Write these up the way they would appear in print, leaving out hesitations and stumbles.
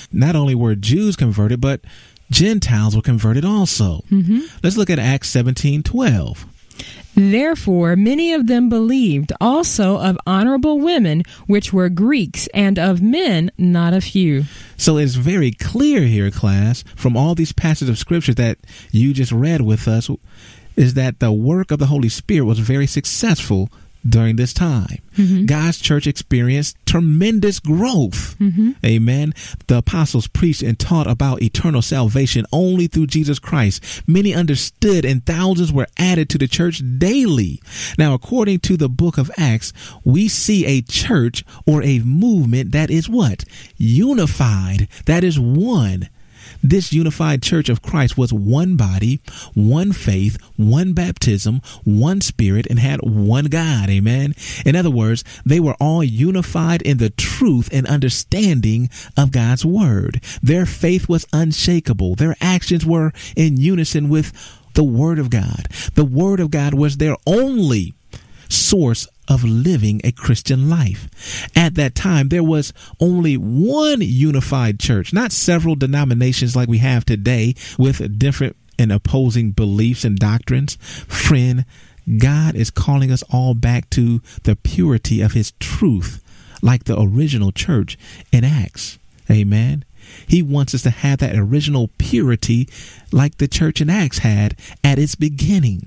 not only were Jews converted, but Gentiles were converted also. Let's look at Acts 17:12. Therefore, many of them believed, also of honorable women, which were Greeks, and of men, not a few. So it's very clear here, class, from all these passages of Scripture that you just read with us, is that the work of the Holy Spirit was very successful during this time. God's church experienced tremendous growth. Amen. The apostles preached and taught about eternal salvation only through Jesus Christ. Many understood, and thousands were added to the church daily. Now, according to the book of Acts, we see a church or a movement that is what? Unified. That is one. This unified church of Christ was one body, one faith, one baptism, one spirit, and had one God. Amen. In other words, they were all unified in the truth and understanding of God's word. Their faith was unshakable. Their actions were in unison with the word of God. The word of God was their only source of living a Christian life. At that time, there was only one unified church, not several denominations like we have today with different and opposing beliefs and doctrines. Friend, God is calling us all back to the purity of his truth, like the original church in Acts. Amen. He wants us to have that original purity like the church in Acts had at its beginning.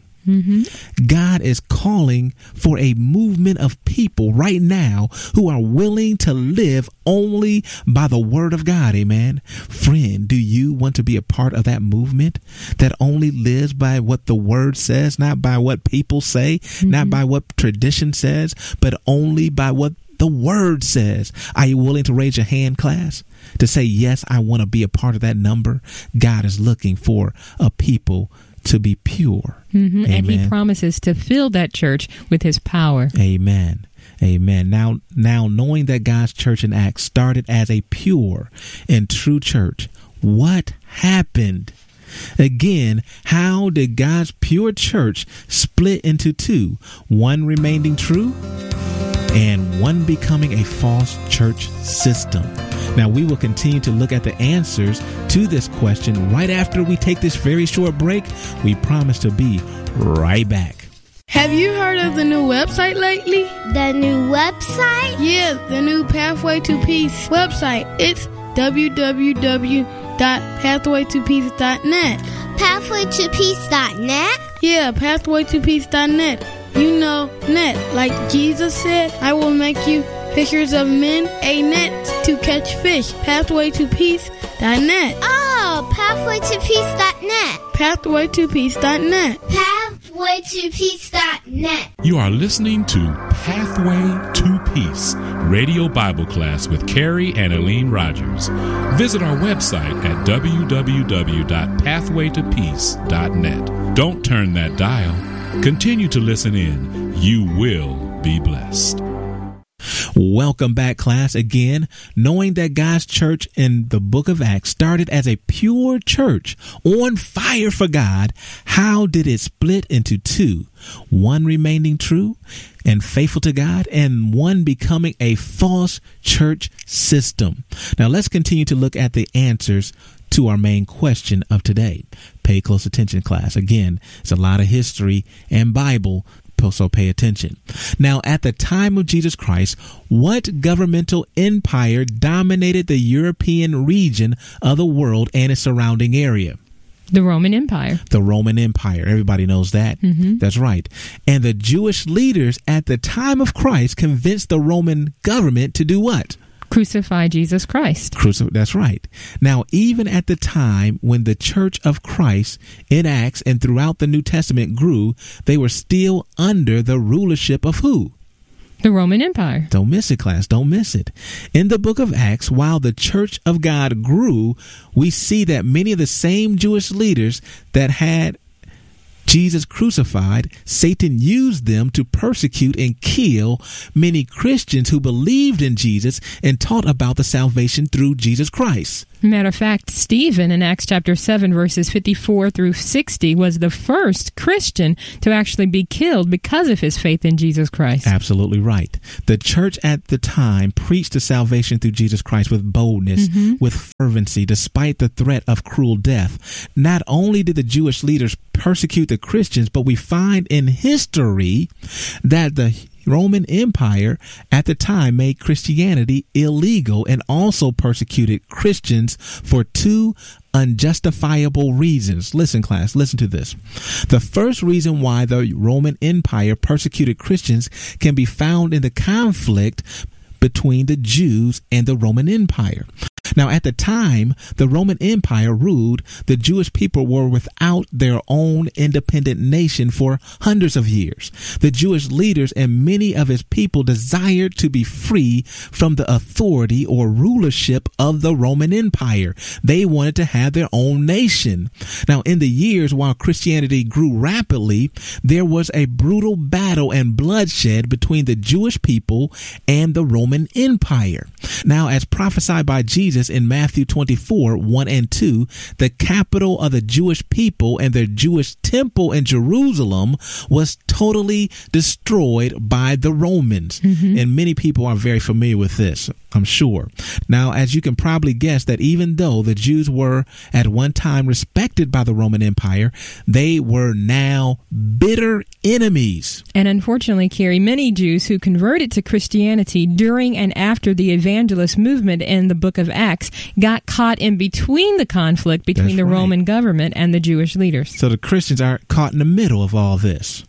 God is calling for a movement of people right now who are willing to live only by the word of God. Amen. Friend, do you want to be a part of that movement that only lives by what the word says, not by what people say, not by what tradition says, but only by what the word says? Are you willing to raise your hand, class, to say, yes, I want to be a part of that number? God is looking for a people to be pure. And he promises to fill that church with his power. Amen. Amen. Now knowing that God's church in Acts started as a pure and true church, what happened? Again, how did God's pure church split into two, one remaining true and one becoming a false church system? Now, we will continue to look at the answers to this question right after we take this very short break. We promise to be right back. Have you heard of the new website lately? The new website? Yeah, the new Pathway to Peace website. It's www.pathwaytopeace.net. Pathwaytopeace.net? Yeah, pathwaytopeace.net. You know, net. Like Jesus said, I will make you fishers of men, a net to catch fish. Pathwaytopeace.net. Oh, pathwaytopeace.net. Pathwaytopeace.net. Pathwaytopeace.net. You are listening to Pathway to Peace, radio Bible class with Carrie and Aline Rogers. Visit our website at www.pathwaytopeace.net. Don't turn that dial. Continue to listen in. You will be blessed. Welcome back, class. Again, knowing that God's church in the book of Acts started as a pure church on fire for God, how did it split into two? One remaining true and faithful to God, and one becoming a false church system. Now, let's continue to look at the answers to our main question of today. Pay close attention, class. Again, it's a lot of history and Bible, so pay attention. Now, at the time of Jesus Christ, what governmental empire dominated the European region of the world and its surrounding area? The Roman Empire. The Roman Empire. Everybody knows that. That's right. And the Jewish leaders at the time of Christ convinced the Roman government to do what? Crucify Jesus Christ. That's right. Now, even at the time when the Church of Christ in Acts and throughout the New Testament grew, they were still under the rulership of who? The Roman Empire. Don't miss it, class. Don't miss it. In the book of Acts, while the Church of God grew, we see that many of the same Jewish leaders that had Jesus crucified, Satan used them to persecute and kill many Christians who believed in Jesus and taught about the salvation through Jesus Christ. Matter of fact, Stephen in Acts chapter 7, verses 54 through 60 was the first Christian to actually be killed because of his faith in Jesus Christ. Absolutely right. The church at the time preached the salvation through Jesus Christ with boldness, with fervency, despite the threat of cruel death. Not only did the Jewish leaders persecute the Christians, but we find in history that the Roman Empire at the time made Christianity illegal and also persecuted Christians for two unjustifiable reasons. Listen, class, listen to this. The first reason why the Roman Empire persecuted Christians can be found in the conflict between the Jews and the Roman Empire. Now, at the time the Roman Empire ruled, the Jewish people were without their own independent nation for hundreds of years. The Jewish leaders and many of his people desired to be free from the authority or rulership of the Roman Empire. They wanted to have their own nation. Now, in the years while Christianity grew rapidly, there was a brutal battle and bloodshed between the Jewish people and the Roman Empire. Now, as prophesied by Jesus in Matthew 24, 1 and 2, the capital of the Jewish people and their Jewish temple in Jerusalem was totally destroyed by the Romans. And many people are very familiar with this, I'm sure. Now, as you can probably guess, that even though the Jews were at one time respected by the Roman Empire, they were now bitter enemies. And unfortunately, Carrie, many Jews who converted to Christianity during and after the evangelist movement in the book of Acts got caught in between the conflict between the Roman government and the Jewish leaders. So the Christians are caught in the middle of all this.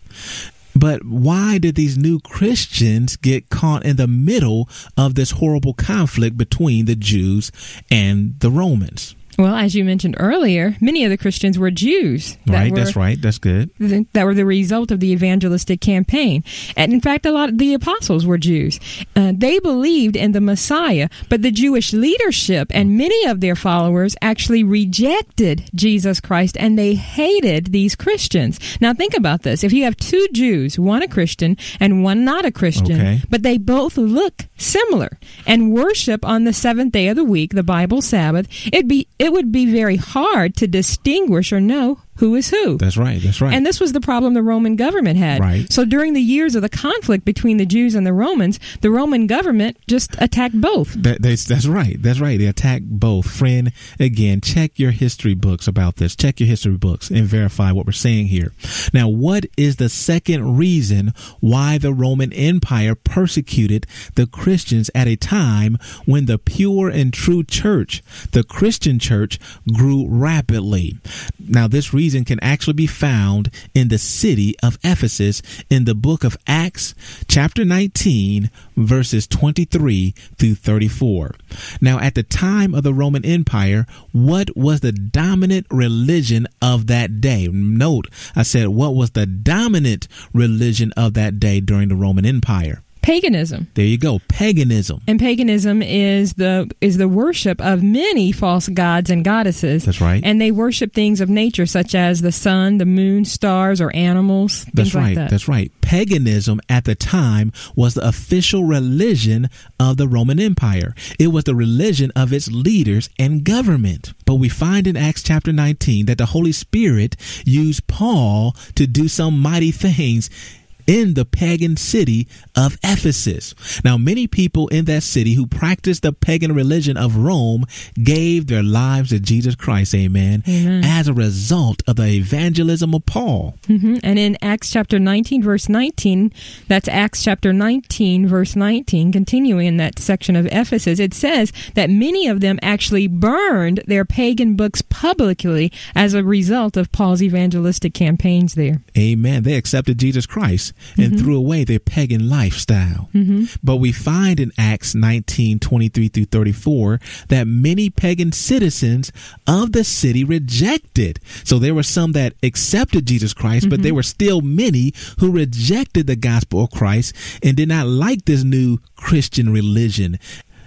But why did these new Christians get caught in the middle of this horrible conflict between the Jews and the Romans? Well, as you mentioned earlier, many of the Christians were Jews. That's right. That's good. That were the result of the evangelistic campaign. And in fact, a lot of the apostles were Jews. They believed in the Messiah, but the Jewish leadership and many of their followers actually rejected Jesus Christ, and they hated these Christians. Now, think about this. If you have two Jews, one a Christian and one not a Christian, but they both look similar and worship on the seventh day of the week, the Bible Sabbath, it would be very hard to distinguish or know who is who. That's right. And this was the problem the Roman government had. Right. So during the years of the conflict between the Jews and the Romans, the Roman government just attacked both. That's right. They attacked both. Friend, again, check your history books about this. Check your history books and verify what we're saying here. Now, what is the second reason why the Roman Empire persecuted the Christians at a time when the pure and true church, the Christian church, grew rapidly? Now, this reason can actually be found in the city of Ephesus in the book of Acts, chapter 19, verses 23 through 34. Now, at the time of the Roman Empire, what was the dominant religion of that day? Note, I said, what was the dominant religion of that day during the Roman Empire? Paganism. There you go, paganism. And paganism is the worship of many false gods and goddesses. That's right. And they worship things of nature, such as the sun, the moon, stars, or animals. That's right. That's right. Paganism at the time was the official religion of the Roman Empire. It was the religion of its leaders and government. But we find in Acts chapter 19 that the Holy Spirit used Paul to do some mighty things in the pagan city of Ephesus. Now, many people in that city who practiced the pagan religion of Rome gave their lives to Jesus Christ, amen, as a result of the evangelism of Paul. And in Acts chapter 19, verse 19, that's Acts chapter 19, verse 19, continuing in that section of Ephesus, it says that many of them actually burned their pagan books publicly as a result of Paul's evangelistic campaigns there. Amen. They accepted Jesus Christ and threw away their pagan lifestyle. But we find in Acts 19, 23 through 34 that many pagan citizens of the city rejected. So there were some that accepted Jesus Christ, but there were still many who rejected the gospel of Christ and did not like this new Christian religion.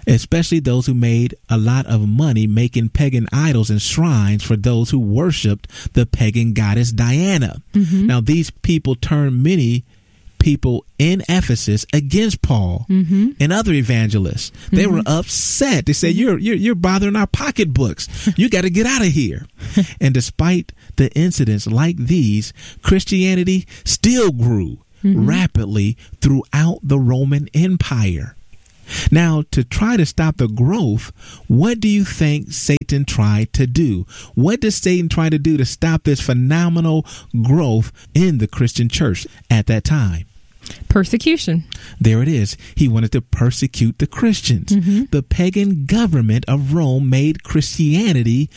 especially those who made a lot of money making pagan idols and shrines for those who worshipped the pagan goddess Diana. Now, these people turned many people in Ephesus against Paul and other evangelists. They were upset. They said, you're bothering our pocketbooks. You got to get out of here. And despite the incidents like these, Christianity still grew rapidly throughout the Roman Empire. Now, to try to stop the growth, what do you think Satan tried to do? What does Satan try to do to stop this phenomenal growth in the Christian church at that time? Persecution. There it is. He wanted to persecute the Christians. The pagan government of Rome made Christianity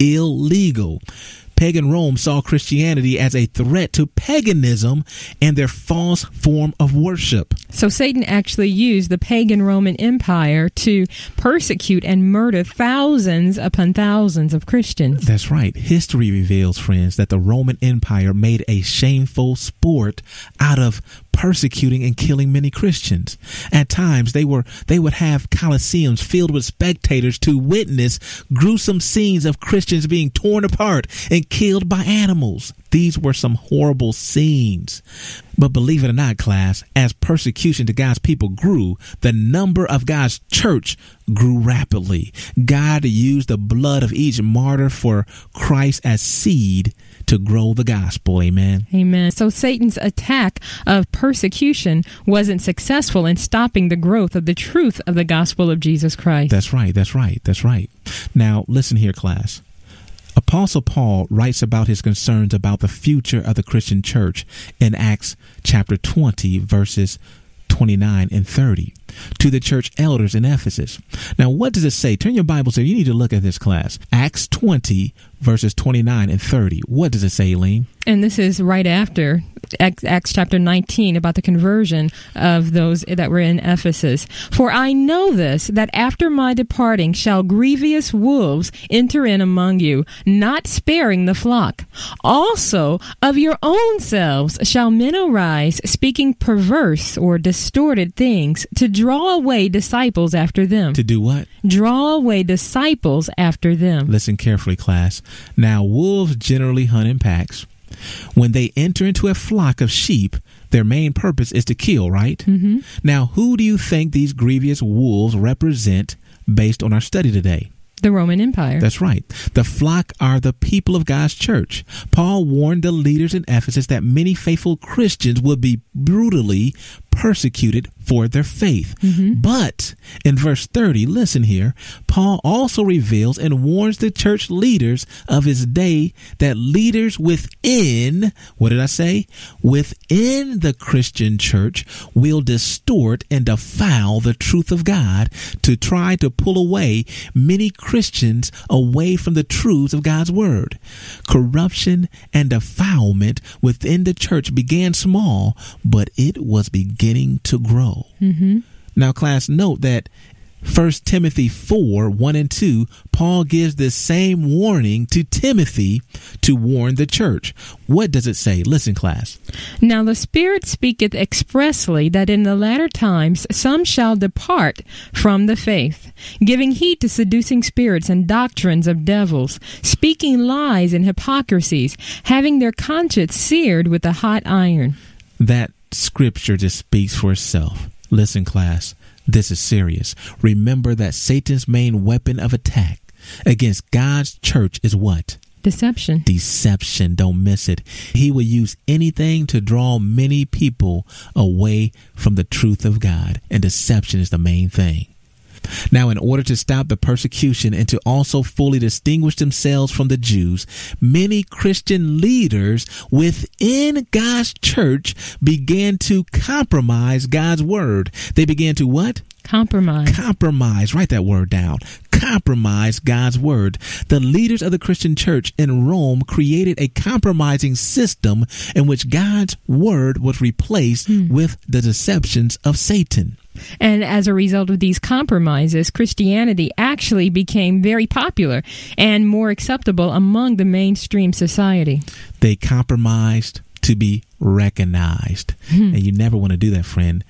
illegal. Pagan Rome saw Christianity as a threat to paganism and their false form of worship. So Satan actually used the pagan Roman Empire to persecute and murder thousands upon thousands of Christians. That's right. History reveals, friends, that the Roman Empire made a shameful sport out of persecuting and killing many Christians. At times, they would have coliseums filled with spectators to witness gruesome scenes of Christians being torn apart and killed by animals. These were some horrible scenes. But believe it or not, class, as persecution to God's people grew, the number of God's church grew rapidly. God used the blood of each martyr for Christ as seed to grow the gospel. Amen. Amen. So Satan's attack of persecution wasn't successful in stopping the growth of the truth of the gospel of Jesus Christ. That's right. That's right. That's right. Now, listen here, class. Apostle Paul writes about his concerns about the future of the Christian church in Acts chapter 20, verses 29 and 30 to the church elders in Ephesus. Now, what does it say? Turn your Bibles there. You need to look at this, class. Acts 20, verses 29 and 30. What does it say, Eileen? And this is right after Acts chapter 19 about the conversion of those that were in Ephesus. For I know this, that after my departing shall grievous wolves enter in among you, not sparing the flock. Also of your own selves shall men arise, speaking perverse or distorted things, to draw away disciples after them. To do what? Draw away disciples after them. Listen carefully, class. Now, wolves generally hunt in packs. When they enter into a flock of sheep, their main purpose is to kill, right? Now, who do you think these grievous wolves represent based on our study today? The Roman Empire. That's right. The flock are the people of God's church. Paul warned the leaders in Ephesus that many faithful Christians would be brutally persecuted for their faith. But in verse 30, listen here, Paul also reveals and warns the church leaders of his day that leaders within, what did I say? Within the Christian church will distort and defile the truth of God to try to pull away many Christians away from the truths of God's word. Corruption and defilement within the church began small, but it was beginning to grow. Now, class, note that 1 Timothy 4, 1 and 2, Paul gives this same warning to Timothy to warn the church. What does it say? Listen, class. Now the Spirit speaketh expressly that in the latter times some shall depart from the faith, giving heed to seducing spirits and doctrines of devils, speaking lies and hypocrisies, having their conscience seared with a hot iron. That scripture just speaks for itself. Listen, class, this is serious. Remember that Satan's main weapon of attack against God's church is what? Deception. Deception. Don't miss it. He will use anything to draw many people away from the truth of God, and deception is the main thing. Now, in order to stop the persecution and to also fully distinguish themselves from the Jews, many Christian leaders within God's church began to compromise God's word. They began to what? Compromise. Compromise. Write that word down. Compromise God's word. The leaders of the Christian church in Rome created a compromising system in which God's word was replaced with the deceptions of Satan. And as a result of these compromises, Christianity actually became very popular and more acceptable among the mainstream society. They compromised to be recognized. And you never want to do that, friend.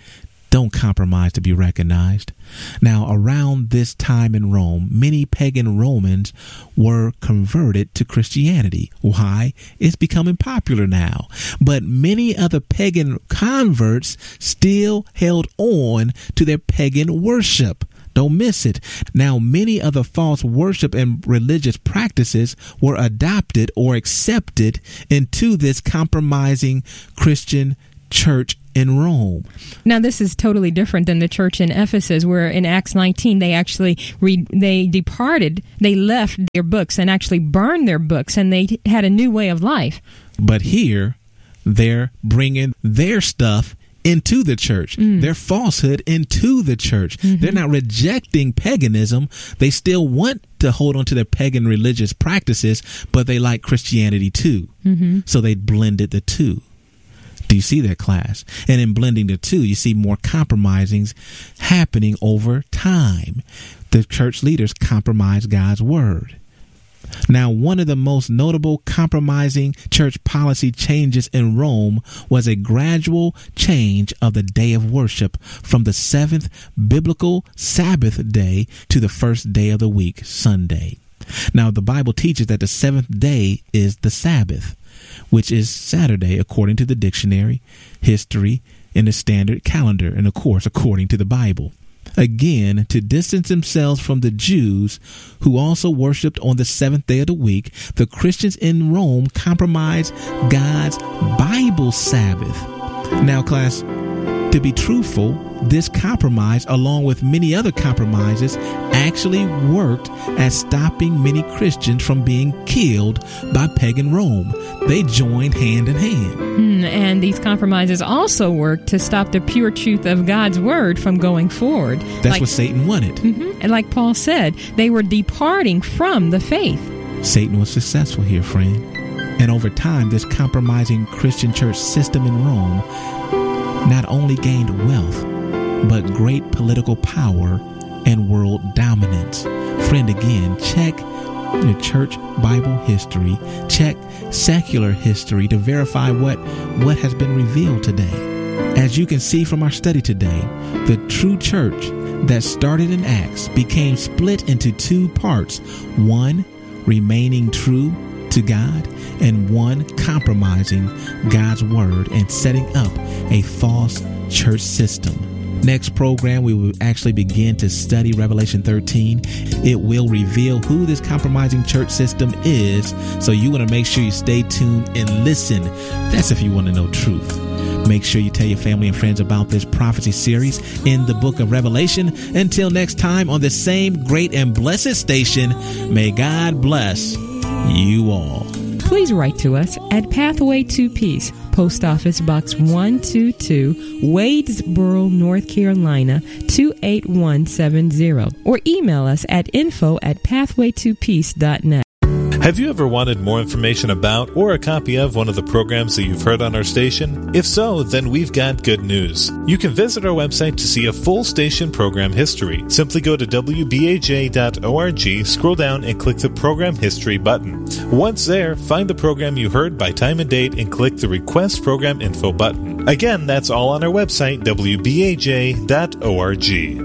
Don't compromise to be recognized. Now, around this time in Rome, many pagan Romans were converted to Christianity. Why? It's becoming popular now. But many other pagan converts still held on to their pagan worship. Don't miss it. Now, many other false worship and religious practices were adopted or accepted into this compromising Christian church in Rome. Now, this is totally different than the church in Ephesus, where in Acts 19 they actually they departed, they left their books and actually burned their books, and they had a new way of life. But here, they're bringing their stuff into the church, their falsehood into the church. They're not rejecting paganism. They still want to hold on to their pagan religious practices, but they like Christianity too. So they blended the two. Do you see that, class? And in blending the two, you see more compromisings happening over time. The church leaders compromise God's word. Now, one of the most notable compromising church policy changes in Rome was a gradual change of the day of worship from the seventh biblical Sabbath day to the first day of the week, Sunday. Now, the Bible teaches that the seventh day is the Sabbath, which is Saturday, according to the dictionary, history, and the standard calendar, and of course, according to the Bible. Again, to distance themselves from the Jews, who also worshipped on the seventh day of the week, the Christians in Rome compromised God's Bible Sabbath. Now, class, to be truthful, this compromise, along with many other compromises, actually worked at stopping many Christians from being killed by pagan Rome. They joined hand in hand. And these compromises also worked to stop the pure truth of God's word from going forward. That's what Satan wanted. And like Paul said, they were departing from the faith. Satan was successful here, friend. And over time, this compromising Christian church system in Rome not only gained wealth, but great political power and world dominance. Friend, again, check the church Bible history, check secular history to verify what has been revealed today. As you can see from our study today, the true church that started in Acts became split into two parts, one remaining true to God and one compromising God's word and setting up a false church system. Next program, we will actually begin to study Revelation 13. It will reveal who this compromising church system is, so you want to make sure you stay tuned and listen. That's if you want to know truth. Make sure you tell your family and friends about this prophecy series in the book of Revelation. Until next time on the same great and blessed station, may God bless you all. Please write to us at Pathway to Peace, Post Office Box 122, Wadesboro, North Carolina 28170, or email us at info@pathwaytopeace.net. Have you ever wanted more information about or a copy of one of the programs that you've heard on our station? If so, then we've got good news. You can visit our website to see a full station program history. Simply go to wbaj.org, scroll down, and click the Program History button. Once there, find the program you heard by time and date and click the Request Program Info button. Again, that's all on our website, wbaj.org.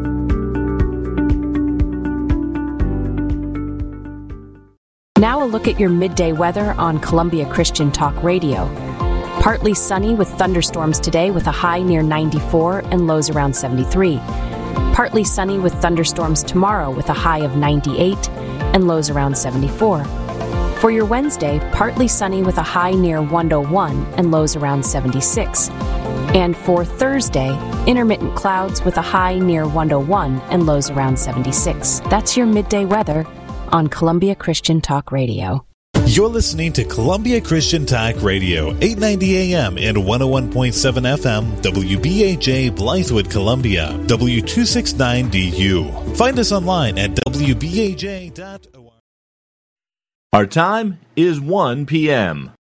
Now a look at your midday weather on Columbia Christian Talk Radio. Partly sunny with thunderstorms today with a high near 94 and lows around 73. Partly sunny with thunderstorms tomorrow with a high of 98 and lows around 74. For your Wednesday, partly sunny with a high near 101 and lows around 76. And for Thursday, intermittent clouds with a high near 101 and lows around 76. That's your midday weather on Columbia Christian Talk Radio. You're listening to Columbia Christian Talk Radio, 890 AM and 101.7 FM, WBAJ Blythewood, Columbia, W269DU. Find us online at wbaj.org. Our time is 1 p.m.